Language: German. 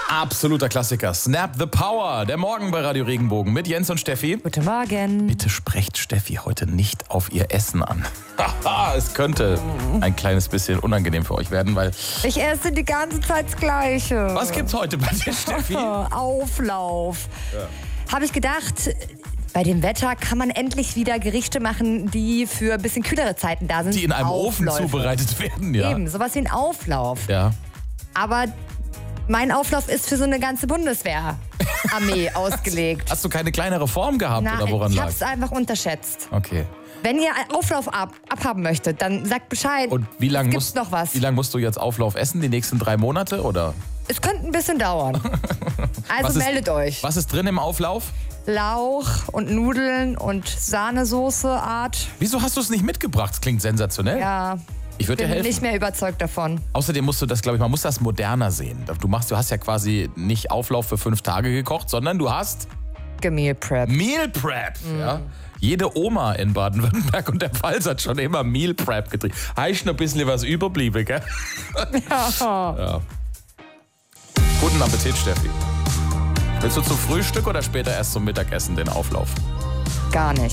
Absoluter Klassiker. Snap the Power. Der Morgen bei Radio Regenbogen mit Jens und Steffi. Guten Morgen. Bitte sprecht Steffi heute nicht auf ihr Essen an. Es könnte ein kleines bisschen unangenehm für euch werden, weil... Ich esse die ganze Zeit das Gleiche. Was gibt's heute bei dir, Steffi? Auflauf. Ja. Habe ich gedacht... Bei dem Wetter kann man endlich wieder Gerichte machen, die für ein bisschen kühlere Zeiten da sind. Die in einem Aufläufe. Ofen zubereitet werden, ja. Eben, sowas wie ein Auflauf. Ja. Aber mein Auflauf ist für so eine ganze Bundeswehr-Armee ausgelegt. Hast du keine kleinere Form gehabt oder woran ich lag? habe es einfach unterschätzt. Okay. Wenn ihr einen Auflauf abhaben möchtet, dann sagt Bescheid. Und wie lange musst du jetzt Auflauf essen? Die nächsten 3 Monate oder? Es könnte ein bisschen dauern. Also meldet euch. Was ist drin im Auflauf? Lauch und Nudeln und Sahnesoße-Art. Wieso hast du es nicht mitgebracht? Das klingt sensationell. Ja. Ich würde dir Bin helfen. nicht mehr überzeugt davon. Außerdem musst du das, glaube ich, man muss das moderner sehen. Du hast ja quasi nicht Auflauf für 5 Tage gekocht, sondern du hast Meal Prep. Meal Prep, ja. Jede Oma in Baden-Württemberg und der Pfalz hat schon immer Meal Prep getrieben. Heißt noch ein bisschen was überblieben, gell? Ja. Guten Appetit, Steffi. Willst du zum Frühstück oder später erst zum Mittagessen den Auflauf? Gar nicht.